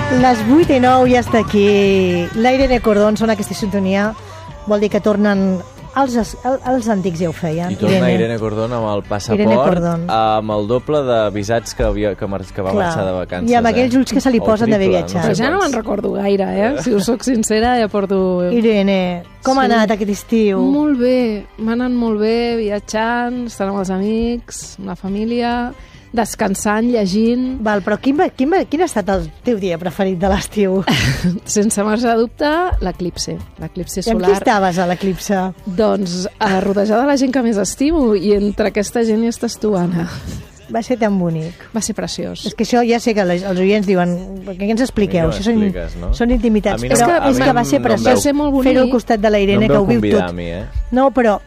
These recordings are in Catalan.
Les 8:09 ja està aquí. La Irene Cordón sona aquesta sintonia. Vol dir que tornen... Els antics ja ho feien. I torna Irene Cordón amb el passaport, amb el doble de visats que va marxar de vacances. I amb aquells ulls que se li posen d'haver viatjat. Però ja no me'n recordo gaire, Si us soc sincera, ja porto... Irene, com ha anat aquest estiu? Molt bé, m'ha anat molt bé, viatjant, estant amb els amics, amb la família... descansant, llegint... Val, però quin ha estat el teu dia preferit de l'estiu? Sense marge de dubte, l'eclipse solar. I amb qui estaves a l'eclipse? Doncs rodejada de la gent que més estimo, i entre aquesta gent hi estàs tu, Anna. Va ser tan bonic. Va ser preciós. És que això ja sé que els oients diuen què ens expliqueu? Això són intimitats. Però és que va ser preciós fer-ho al costat de la Irene, que ho viu tot. No, però...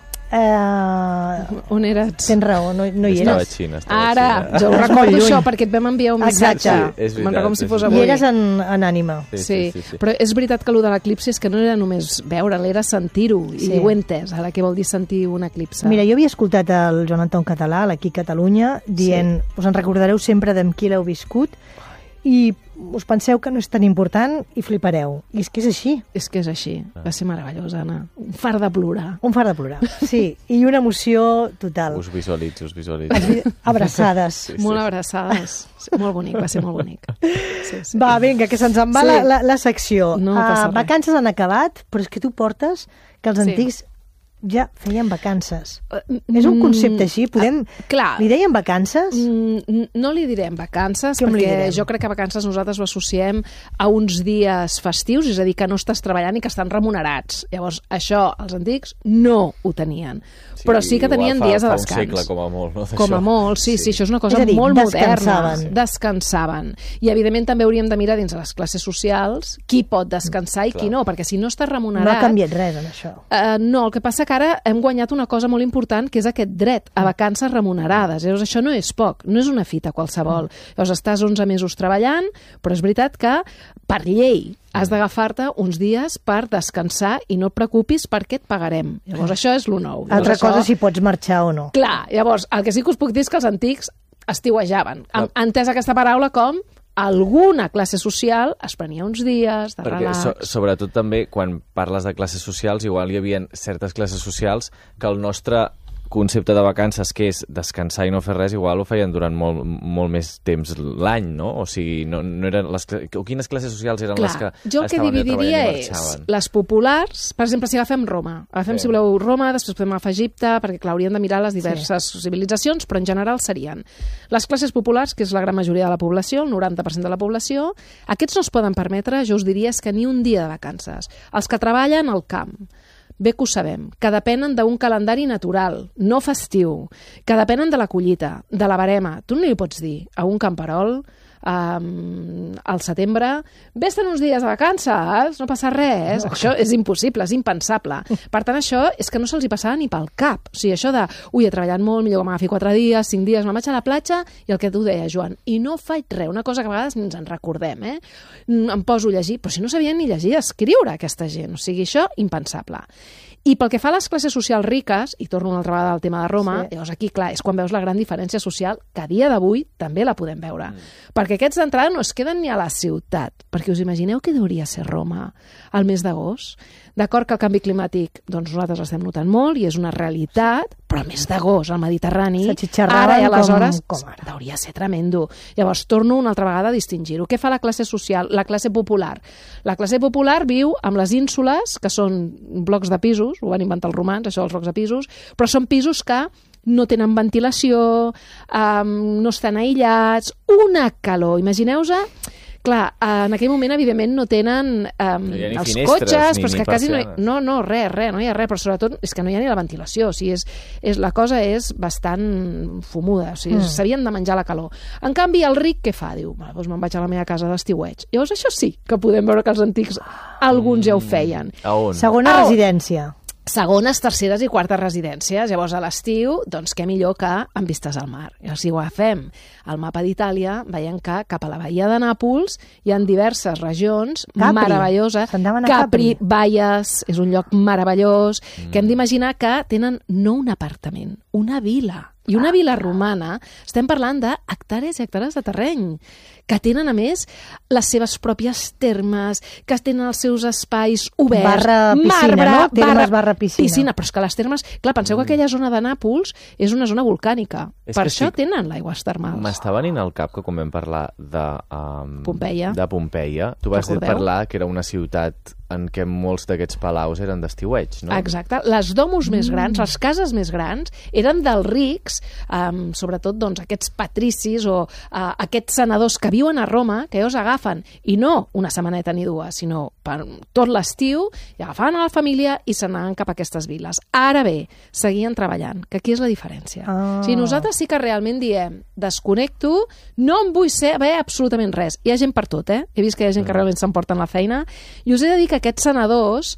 on eres? Tens raó, no hi eres. Ara, jo ho recordo això perquè et vam enviar un missatge. Me'n recordo com si fos avui. I eres en ànima. Sí, però és veritat que allò de l'eclipsi és que no era només veure'l, era sentir-ho, i ho he entès, ara què vol dir sentir un eclipse. Mira, jo havia escoltat el Joan Anton Català, l'Aquí Catalunya, dient, us en recordareu sempre d'amb qui l'heu viscut, i us penseu que no és tan important i flipareu. I és que és així. És que és així. Va ser meravellós, Anna. Un far de plorar. Un far de plorar, sí. I una emoció total. Us visualitzo. Abraçades. Molt abraçades. Molt bonic, va ser molt bonic. Va, vinga, que se'ns en va la secció. Vacances han acabat, però és que tu portes que els antics ja feien vacances. És un concepte així? Li deien vacances? No li direm vacances, perquè jo crec que vacances nosaltres ho associem a uns dies festius, és a dir, que no estàs treballant i que estan remunerats. Llavors, això els antics no ho tenien. Però sí que tenien dies de descans. Fa un segle, com a molt, no? Com a molt, sí, això és una cosa molt moderna. Descansaven. I, evidentment, també hauríem de mirar dins de les classes socials qui pot descansar i qui no, perquè si no estàs remunerat... No ha canviat res en això. No, el que passa que ara hem guanyat una cosa molt important, que és aquest dret a vacances remunerades. Llavors, això no és poc, no és una fita qualsevol. Llavors, estàs 11 mesos treballant, però és veritat que, per llei, has d'agafar-te uns dies per descansar i no et preocupis perquè et pagarem. Llavors, això és lo nou. Altra cosa si pots marxar o no. Clar, llavors, el que sí que us puc dir és que els antics estiuejaven. Entès aquesta paraula com alguna classe social es prenia uns dies de relax. Perquè, sobretot també, quan parles de classes socials, igual hi havia certes classes socials que el nostre concepte de vacances, que és descansar i no fer res, igual ho feien durant molt més temps l'any, no? O sigui, no eren quines classes socials eren les que estaven treballant i marxaven? Jo el que dividiria és les populars, per exemple, si agafem Roma. Si voleu Roma, després podem agafar Egipte, perquè clar, hauríem de mirar les diverses civilitzacions, però en general serien les classes populars, que és la gran majoria de la població, el 90% de la població. Aquests no es poden permetre, jo us diria, és que ni un dia de vacances. Els que treballen al camp, bé que ho sabem, que depenen d'un calendari natural, no festiu, que depenen de la collita, de la barema. Tu no li pots dir a un camperol al setembre, vés-te'n uns dies de vacances, no passa res. Això és impossible, és impensable. Per tant, això és que no se'ls hi passava ni pel cap. O sigui, això de, he treballat molt, millor que m'agafi 4 dies, 5 dies, me'n vaig a la platja, i el que tu deia, Joan, i no faig res, una cosa que a vegades ens en recordem, em poso a llegir, però si no sabien ni llegir i escriure aquesta gent, o sigui, això, impensable. I pel que fa a les classes socials riques, i torno una altra vegada al tema de Roma, llavors aquí, clar, és quan veus la gran diferència social, que a dia d'avui també la podem veure. Perquè aquests d'entrada no es queden ni a la ciutat, perquè us imagineu què hauria ser Roma al mes d'agost? D'acord que el canvi climàtic, doncs nosaltres l'estem notant molt i és una realitat, però al mes d'agost, al Mediterrani, ara i aleshores hauria de ser tremendo. Llavors, torno una altra vegada a distingir-ho. Què fa la classe social, la classe popular? La classe popular viu amb les ínsules, que són blocs de pisos, ho van inventar els romans, això dels blocs de pisos, però són pisos que no tenen ventilació, no estan aïllats, una calor. Imagineu-vos... Clar, en aquell moment, evidentment, no tenen els cotxes, però és que quasi no hi ha res, però sobretot és que no hi ha ni la ventilació, o sigui, la cosa és bastant fumuda, o sigui, s'havien de menjar la calor. En canvi, el ric què fa? Diu, doncs me'n vaig a la meva casa d'estiueig. Llavors, això sí que podem veure que els antics, alguns ja ho feien. A on? Segona residència. Segones, terceres i quartes residències. Llavors, a l'estiu, doncs què millor que amb vistes al mar. Llavors, si ho agafem al mapa d'Itàlia, veiem que cap a la bahia de Nàpols hi ha diverses regions meravelloses. Capri, Baies, és un lloc meravellós, que hem d'imaginar que tenen no un apartament, una vila. I una vila romana, estem parlant d'hectàrees i hectàrees de terreny, que tenen, a més, les seves pròpies termes, que tenen els seus espais oberts. Barra piscina, no? Termes barra piscina. Però és que les termes... Clar, penseu que aquella zona de Nàpols és una zona volcànica. Per això tenen l'aigües termals. M'està venint al cap que quan vam parlar de Pompeia, tu vas parlar que era una ciutat en què molts d'aquests palaus eren d'estiueig, no? Exacte. Les domus més grans, les cases més grans, eren dels rics, sobretot doncs, aquests patricis o aquests senadors que viuen a Roma, que ells agafen, i no una setmaneta ni dues, sinó per tot l'estiu, i agafaven a la família i se n'anaven cap a aquestes viles. Ara bé, seguien treballant, que aquí és la diferència. O sigui, nosaltres sí que realment diem, desconnecto, no em vull saber absolutament res. Hi ha gent per tot, He vist que hi ha gent que realment s'emporten la feina, i us he de dir que aquests senadors,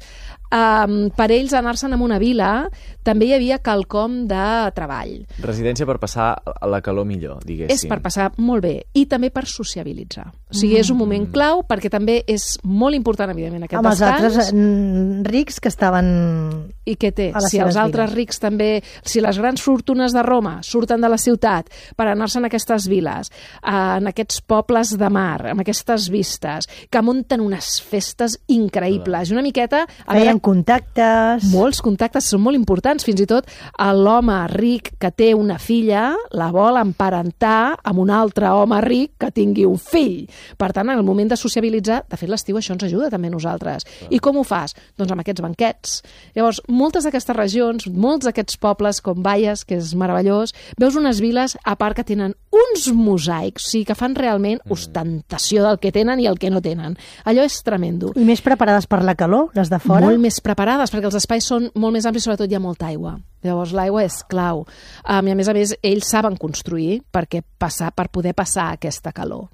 per ells anar-se'n a una vila, també hi havia quelcom de treball. Residència per passar a la calor millor, diguéssim. És per passar molt bé, i també per sociabilitzar. O sigui, és un moment clau, perquè també és molt important, evidentment, aquest descans. Amb els altres rics que estaven... I què té? Si els altres rics també... Si les grans fortunes de Roma surten de la ciutat per anar-se'n a aquestes viles, en aquests pobles de mar, amb aquestes vistes, que munten unes festes increïbles, i una miqueta... Feien contactes... Molts contactes, són molt importants. Fins i tot l'home ric que té una filla la vol emparentar amb un altre home ric que tingui un fill. Per tant, en el moment de sociabilitzar, de fet, l'estiu això ens ajuda també a nosaltres. I com ho fas? Doncs amb aquests banquets. Llavors, moltes d'aquestes regions, molts d'aquests pobles, com Baies, que és meravellós, veus unes viles, a part que tenen uns mosaics, o sigui, que fan realment ostentació del que tenen i el que no tenen. Allò és tremendo. I més preparades per la calor, les de fora? Molt més preparades, perquè els espais són molt més amplis, sobretot hi ha molta aigua. Llavors l'aigua és clau. I a més, ells saben construir per poder passar aquesta calor.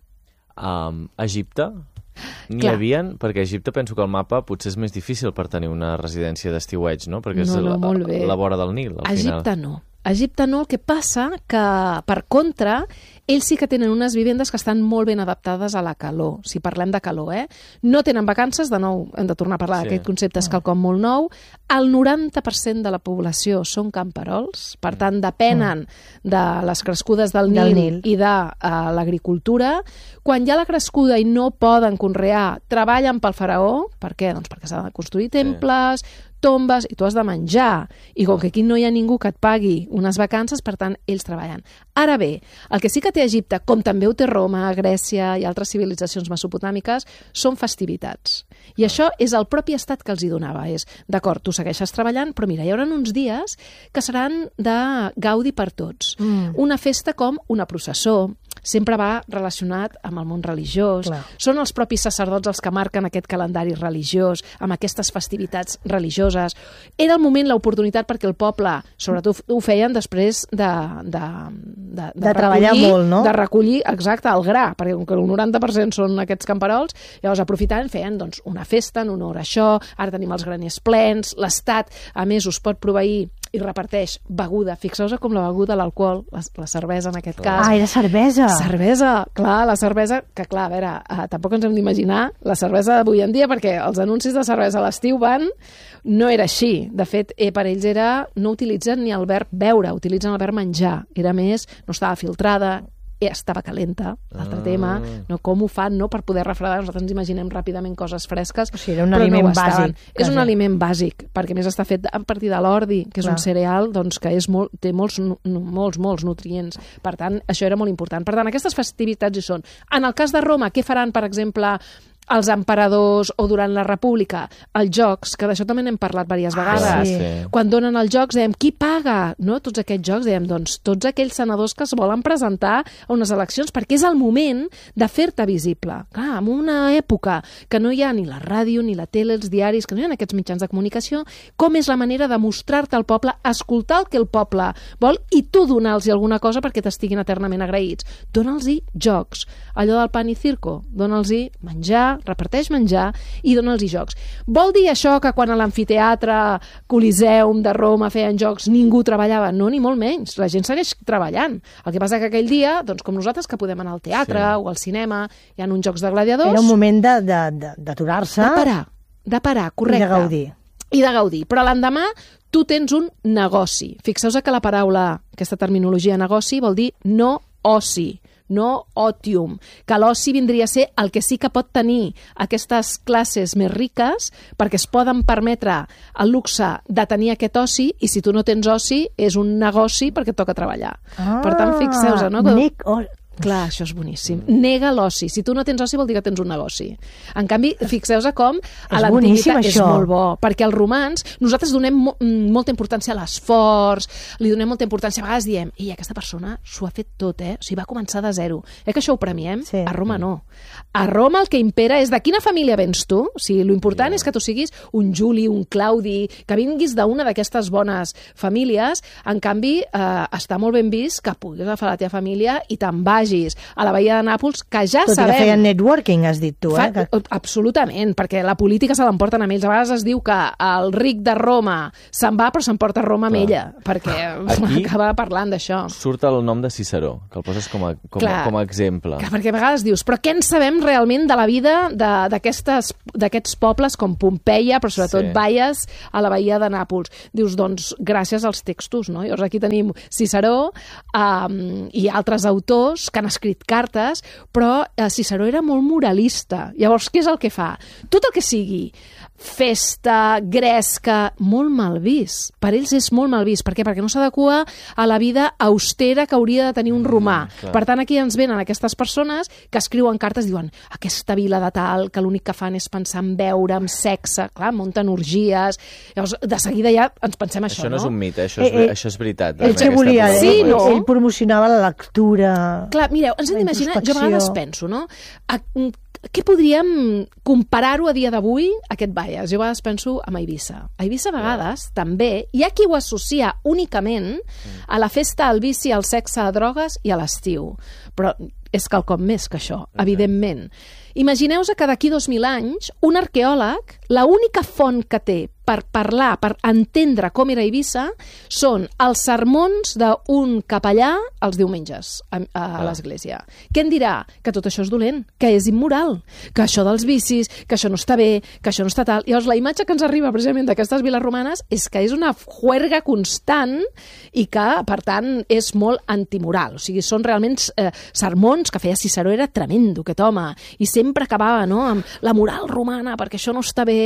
Egipte? N'hi havien? Perquè a Egipte penso que el mapa potser és més difícil per tenir una residència d'estiueig, no? Perquè és la vora del Nil, al final. Egipte no, el que passa que, per contra, ells sí que tenen unes vivendes que estan molt ben adaptades a la calor, si parlem de calor, No tenen vacances, de nou, hem de tornar a parlar d'aquest concepte, és quelcom molt nou. El 90% de la població són camperols, per tant, depenen de les crescudes del Nil i de l'agricultura. Quan hi ha la crescuda i no poden conrear, treballen pel faraó. Per què? Doncs perquè s'han de construir temples, tombes, i tu has de menjar. I com que aquí no hi ha ningú que et pagui unes vacances, per tant, ells treballen. Ara bé, el que sí que té Egipte, com també ho té Roma, Grècia i altres civilitzacions mesopotàmiques, són festivitats. I això és el propi estat que els hi donava. És, d'acord, tu segueixes treballant, però mira, hi haurà uns dies que seran de gaudi per tots. Una festa com una processó, sempre va relacionat amb el món religiós. Clar. Són els propis sacerdots els que marquen aquest calendari religiós, amb aquestes festivitats religioses. Era el moment, l'oportunitat, perquè el poble, sobretot ho feien després de treballar molt, no? De recollir, exacte, el gra, perquè com que el 90% són aquests camperols, llavors aprofitant feien doncs, una festa en honor a això, ara tenim els graners plens, l'Estat, a més, us pot proveir i reparteix beguda. Fixeu-vos com la beguda, l'alcohol, la cervesa en aquest cas. Ah, era cervesa! Cervesa, clar, la cervesa, que clar, a veure, tampoc ens hem d'imaginar la cervesa d'avui en dia, perquè els anuncis de cervesa a l'estiu no era així. De fet, per ells no utilitzen ni el verb beure, utilitzen el verb menjar. Era més, no estava filtrada, estava calenta, l'altre tema, no, com ho fan, no, per poder refredar. Nosaltres ens imaginem ràpidament coses fresques, o sigui, era un aliment bàsic. És un aliment bàsic, perquè més està fet a partir de l'ordi, que és un cereal doncs, que té molts nutrients. Per tant, això era molt important. Per tant, aquestes festivitats hi són. En el cas de Roma, què faran, per exemple, els emperadors o durant la República? Els jocs, que d'això també n'hem parlat diverses vegades. Sí. Quan donen els jocs, dèiem, qui paga? No? Tots aquests jocs, dèiem, doncs, tots aquells senadors que es volen presentar a unes eleccions, perquè és el moment de fer-te visible. Clar, en una època que no hi ha ni la ràdio, ni la tele, els diaris, que no hi ha aquests mitjans de comunicació, com és la manera de mostrar-te al poble, escoltar el que el poble vol i tu donar-los alguna cosa perquè t'estiguin eternament agraïts? Dona'ls-hi jocs. Allò del pan i circo, dona'ls-hi menjar, reparteix menjar i dona'ls-hi jocs. Vol dir això que quan a l'amfiteatre Coliseum de Roma feien jocs ningú treballava? No, ni molt menys. La gent segueix treballant. El que passa que aquell dia, doncs com nosaltres que podem anar al teatre o al cinema, hi ha uns jocs de gladiadors... Era un moment d'aturar-se... De parar, correcte. I de gaudir. I de gaudir. Però l'endemà tu tens un negoci. Fixeu-vos que la paraula, aquesta terminologia negoci, vol dir no oci. no otium, que l'oci vindria a ser el que sí que pot tenir aquestes classes més riques perquè es poden permetre el luxe de tenir aquest oci, i si tu no tens oci és un negoci perquè et toca treballar. Per tant, fixeu-vos, no? Clar, això és boníssim. Nega l'oci. Si tu no tens oci vol dir que tens un negoci. En canvi, fixeu-vos com a l'antiguitat és molt bo, perquè els romans, nosaltres donem molta importància a l'esforç, li donem molta importància, a vegades diem, i aquesta persona s'ho ha fet tot, o sigui, va començar de zero. Que això ho premiem? Sí. A Roma no. A Roma el que impera és de quina família vens tu? O sigui, l'important és que tu siguis un Juli, un Claudi, que vinguis d'una d'aquestes bones famílies. En canvi, està molt ben vist que puguis agafar la teva família i te'n vagis a la Bahia de Nàpols, que ja sabem... Tot i que feien networking, has dit tu, Absolutament, perquè la política se l'emporten amb ells. A vegades es diu que el ric de Roma se'n va, però s'emporta Roma amb ella, perquè acaba parlant d'això. Surt el nom de Ciceró, que el poses com a exemple. Clar, perquè a vegades dius, però què en sabem realment de la vida d'aquests pobles com Pompeia, però sobretot Baies, a la Bahia de Nàpols? Dius, doncs, gràcies als textos, no? Llavors aquí tenim Ciceró i altres autors que han escrit cartes, però Ciceró era molt moralista. Llavors, què és el que fa? Tot el que sigui festa, gresca, molt mal vist. Per ells és molt mal vist. Per què? Perquè no s'adequa a la vida austera que hauria de tenir un romà. Per tant, aquí ens venen aquestes persones que escriuen cartes i diuen aquesta vila de tal, que l'únic que fan és pensar en beure, en sexe, clar, munten orgies. Llavors, de seguida ja ens pensem això, no? Això no és un mite, això és veritat. Ell què volia? Ell promocionava la lectura. Clar, mireu, ens hem d'imaginar, jo a vegades penso, no? Què podríem comparar-ho a dia d'avui, aquest Baies? Jo a vegades penso en Eivissa. A Eivissa a vegades també hi ha qui ho associa únicament a la festa, al vici, al sexe, a drogues i a l'estiu. Però és quelcom més que això, evidentment. Imagineu-vos que d'aquí 2.000 anys un arqueòleg, l'única font que té per parlar, per entendre com era Eivissa, són els sermons d'un capellà els diumenges a l'església. Què en dirà? Que tot això és dolent, que és immoral, que això dels vicis, que això no està bé, que això no està tal. Llavors, la imatge que ens arriba precisament d'aquestes viles romanes és que és una juerga constant i que, per tant, és molt antimoral. O sigui, són realment sermons que feia Ciceró, era tremendo, aquest home, i sempre acabava, no?, amb la moral romana, perquè això no està bé.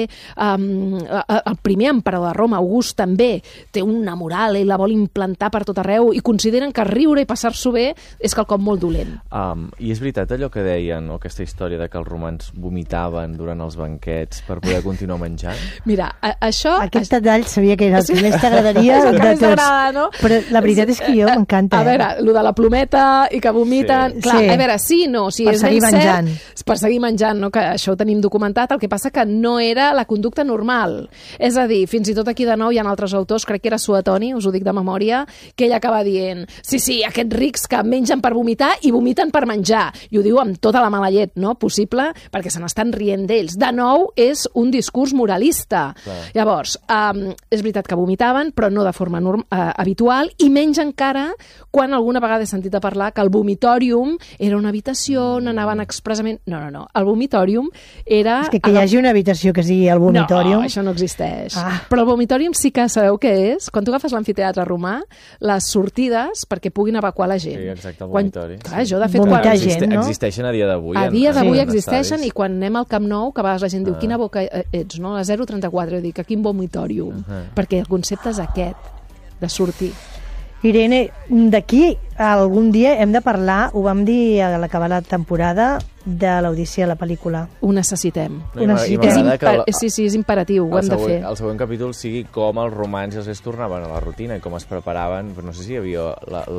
El primer emperador de Roma, August, també té una moral i la vol implantar per tot arreu, i consideren que riure i passar-s'ho bé és quelcom molt dolent. I és veritat allò que deien, o aquesta història de que els romans vomitaven durant els banquets per poder continuar menjant? Mira, això... Aquest detall sabia que era el que més t'agradaria de tots. No? Però la veritat és que jo m'encanta. A veure, el de la plometa i que vomiten... Clar, a veure, sí, no, sí, per seguir menjant. Per seguir menjant, no? Que això ho tenim documentat, el que passa que no era la conducta normal. És a dir, fins i tot aquí de nou hi ha altres autors, crec que era Suetoni, us ho dic de memòria, que ell acaba dient, sí, aquests rics que mengen per vomitar i vomiten per menjar. I ho diu amb tota la mala llet, no?, possible, perquè se n'estan rient d'ells. De nou, és un discurs moralista. Clar. Llavors, és veritat que vomitaven, però no de forma habitual, i menys encara quan alguna vegada he sentit a parlar que el vomitòrium era una habitació on anaven expressament... No. El vomitòrium era... És que hi hagi una habitació que sigui el vomitòrium... No, això no existeix. Però el vomitòrium sí que sabeu què és? Quan tu agafes l'amfiteatre romà, les sortides perquè puguin evacuar la gent. Sí, exacte, el vomitori. Clar, jo, de fet, gent, no? Existeixen a dia d'avui. A dia d'avui existeixen, i quan anem al Camp Nou, que a vegades la gent diu, quina boca ets, no? A 034, jo dic, a quin vomitòrium? Perquè el concepte és aquest, de sortir. Irene, d'aquí algun dia hem de parlar, ho vam dir a l'acabar la temporada, de l'Odissea, la pel·lícula. Ho necessitem. Sí, és imperatiu, ho hem de fer. El següent capítol sigui com els romans es tornaven a la rutina i com es preparaven, no sé si hi havia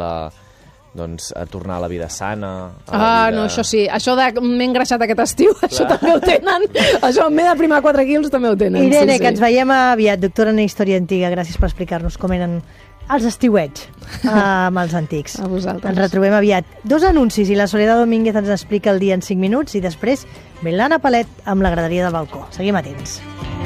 doncs a tornar a la vida sana... No, això sí. Això de m'he engreixat aquest estiu, això també ho tenen. Això m'he de primar 4 quilos també ho tenen. Irene, que ens veiem aviat, doctora en Història Antiga. Gràcies per explicar-nos com eren els estiuets amb els antics. A vosaltres. Ens retrobem aviat. 2 anuncis i la Soledad Domínguez ens explica el dia en 5 minuts, i després ve l'Anna Palet amb la graderia del balcó. Seguim atents.